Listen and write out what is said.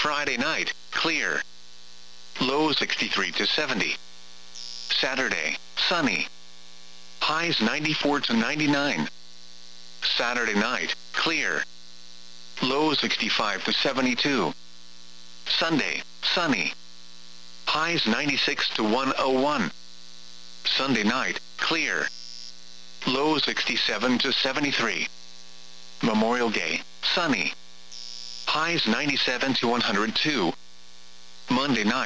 Friday night, clear. Low 63 to 70. Saturday, sunny. Highs 94 to 99. Saturday night, clear. Low 65 to 72. Sunday, sunny. Highs 96 to 101. Sunday night, clear. Low 67 to 73. Memorial Day, sunny. Highs 97 to 102. Monday night.